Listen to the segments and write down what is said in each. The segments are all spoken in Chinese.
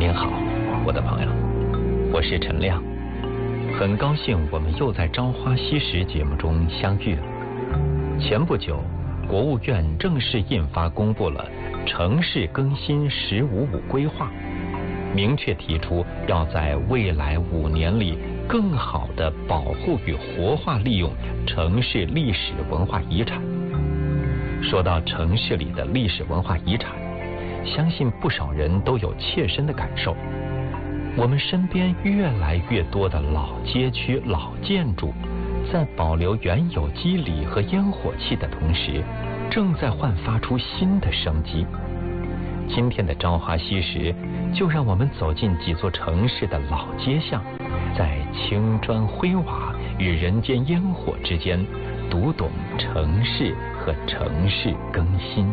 您好，我的朋友，我是陈亮，很高兴我们又在《朝花夕拾》节目中相遇了。前不久，国务院正式印发公布了城市更新“15+5”规划，明确提出要在未来5年里更好地保护与活化利用城市历史文化遗产。说到城市里的历史文化遗产，相信不少人都有切身的感受。我们身边越来越多的老街区、老建筑，在保留原有基理和烟火气的同时，正在焕发出新的生机。今天的朝花夕拾，就让我们走进几座城市的老街巷，在青砖灰瓦与人间烟火之间，读懂城市和城市更新。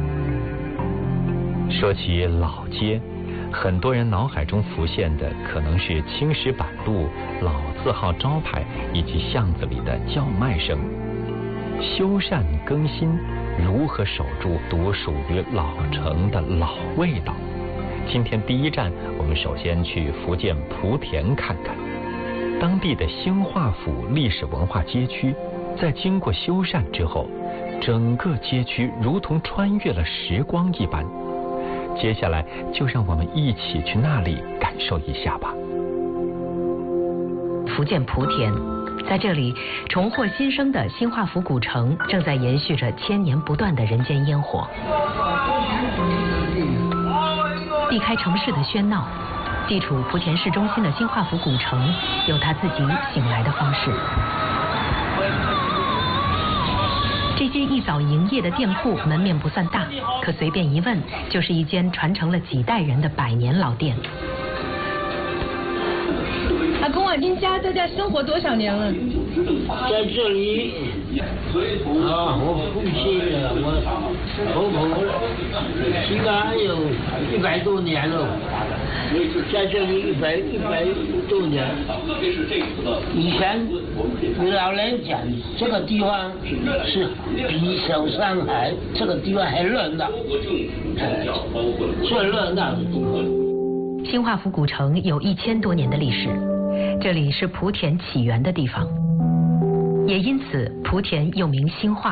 说起老街，很多人脑海中浮现的可能是青石板路、老字号招牌以及巷子里的叫卖声。修缮更新，如何守住独属于老城的老味道？今天第一站，我们首先去福建莆田看看。当地的兴化府历史文化街区，在经过修缮之后，整个街区如同穿越了时光一般。接下来就让我们一起去那里感受一下吧。 福建莆田，在这里重获新生的兴化府古城正在延续着千年不断的人间烟火。避开城市的喧闹，地处莆田市中心的兴化府古城有它自己醒来的方式。这间一早营业的店铺门面不算大，可随便一问就是一间传承了几代人的100年老店。 阿公啊，您家在这生活多少年了？ 在这里啊，我父亲我婆婆应该有100多年了，在这里100多年。以前老人讲，这个地方是比小上海这个地方还热闹，最热闹的地方。 兴化府古城有1000多年的历史，这里是莆田起源的地方，也因此莆田又名兴化。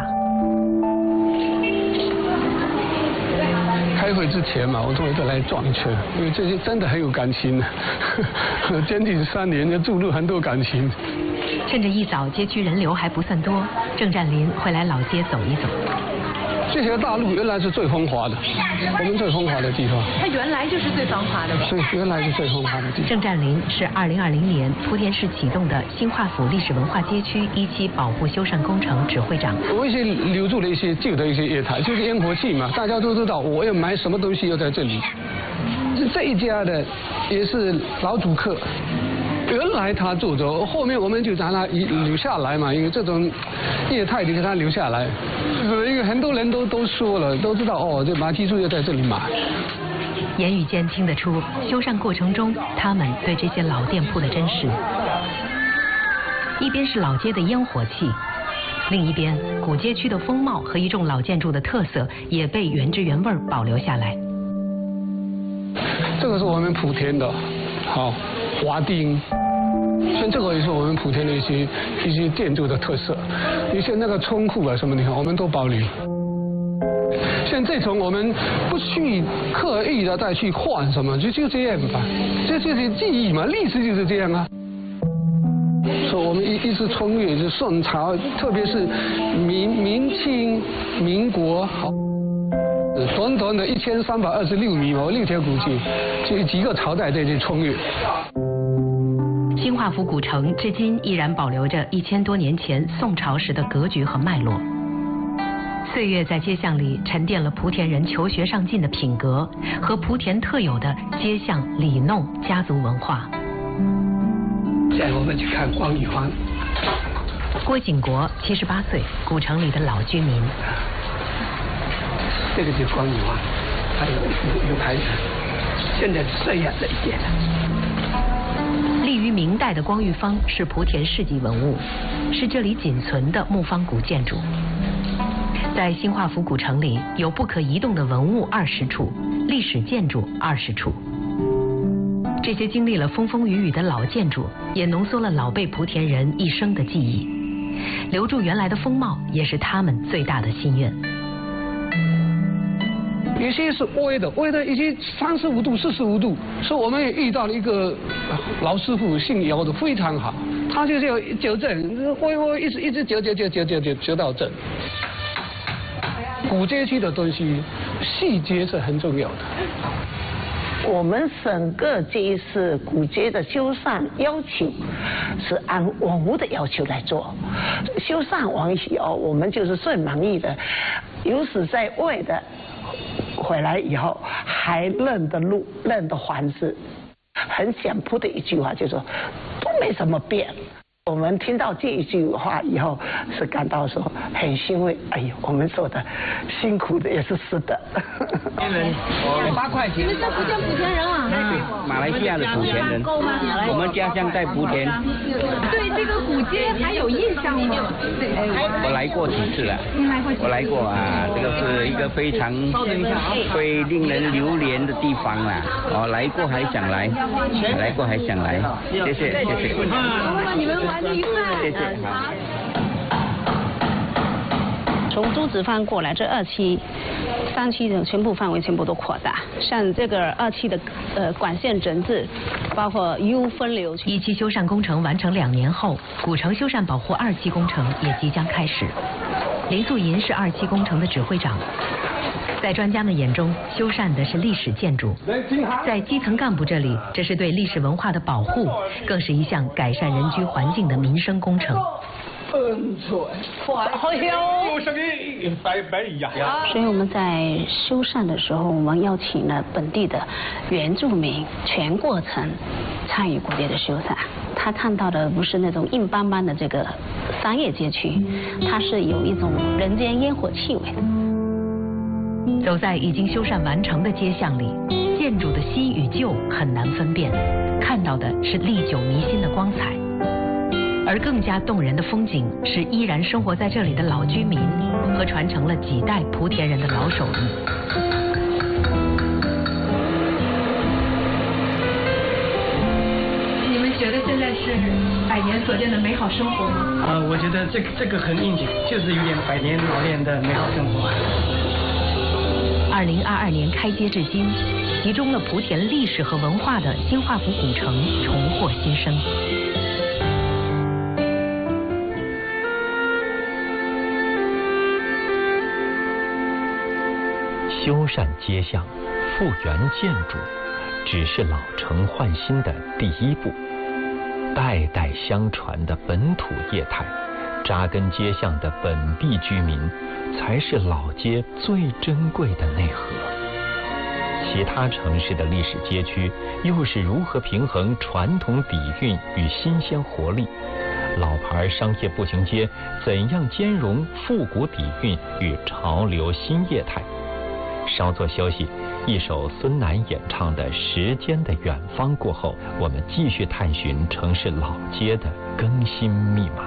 开会之前嘛，我终于都来撞车，因为这些真的很有感情，将近3年就注入很多感情。 趁着一早街区人流还不算多，郑占林会来老街走一走。 这条大路原来是最风华的，我们最风华的地方。 它原来就是最繁华的吧？ 所以原来是最风华的地方。 郑占林是2020年莆田市启动的兴化府历史文化街区1期保护修缮工程指挥长。 我一些留住了一些旧的一些业态，就是烟火气嘛，大家都知道我要买什么东西要在这里。这一家的也是老主客。原来他做着，后面我们就让他留下来嘛，因为这种业态就给他留下来。因为很多人都说了，都知道哦，这马蹄树要在这里买。 言语间听得出，修缮过程中他们对这些老店铺的珍视。一边是老街的烟火气，另一边古街区的风貌和一众老建筑的特色也被原汁原味保留下来。 这个是我们莆田的，好。华丁，像这个也是我们莆田的一些建筑的特色，一些那个仓库啊什么的，我们都保留。像这种我们不去刻意的再去换什么，就这样吧，这就是记忆嘛，历史就是这样啊。所以我们一直穿越就宋朝，特别是明清、民国，好。短短的1326米嘛，6条古街，就几个朝代在这穿越。 兴化府古城至今依然保留着1000多年前宋朝时的格局和脉络。岁月在街巷里沉淀了莆田人求学上进的品格和莆田特有的街巷里弄家族文化。 现在我们去看光裕坊。 郭景国78岁，古城里的老居民。 这个就是光裕坊，还有牌子，现在是这样的一点。 立于明代的光裕坊是莆田市级文物，是这里仅存的木方古建筑。在兴化府古城里，有不可移动的文物20处，历史建筑20处。 这些经历了风风雨雨的老建筑，也浓缩了老辈莆田人一生的记忆。留住原来的风貌，也是他们最大的心愿。 有些是歪的已经35度、45度，所以我们也遇到了一个老师傅，姓姚的，非常好，他就是要纠正，歪一直纠到正。古街区的东西，细节是很重要的。 我们整个街市古街的修缮要求是按文物的要求来做，修缮完以后，我们就是最满意的。有时在外的回来以后还认得路、认得房子，很简朴的一句话就说都没怎么变。我们听到这一句话以后，是感到说很欣慰。哎呦，我们做的辛苦的也是实的。 8块钱。 你们是莆田人啊？ 对，马来西亚的莆田人。我们家乡在莆田。 对这个古街还有印象吗？ 我来过几次了。 您来过几次？ 我来过啊，这个是一个非常会令人流连的地方啦。来过还想来，来过还想来。谢谢。 你们玩得愉快。 谢谢。好。 从都直方过来，这2期、3期的全部范围全部都扩大，像这个2期的管线整治，包括 U 分流。 1期修缮工程完成2年后，古城修缮保护2期工程也即将开始。林素银是2期工程的指挥长。在专家们眼中，修缮的是历史建筑，在基层干部这里，这是对历史文化的保护，更是一项改善人居环境的民生工程。 所以我们在修缮的时候，我们邀请了本地的原住民全过程参与古街的修缮。他看到的不是那种硬邦邦的这个商业街区，它是有一种人间烟火气味的。 走在已经修缮完成的街巷里，建筑的新与旧很难分辨，看到的是历久弥新的光彩。而更加动人的风景是依然生活在这里的老居民和传承了几代莆田人的老手艺。 你们觉得现在是100年所见的美好生活吗？ 我觉得这个很应景，就是有点100年老练的美好生活。 2022年开街至今，集中了莆田历史和文化的新化府古城重获新生。 修缮街巷、复原建筑，只是老城换新的第一步。代代相传的本土业态，扎根街巷的本地居民，才是老街最珍贵的内核。其他城市的历史街区又是如何平衡传统底蕴与新鲜活力？老牌商业步行街怎样兼容复古底蕴与潮流新业态？稍作休息，一首孙楠演唱的《时间的远方》过后，我们继续探寻城市老街的更新密码。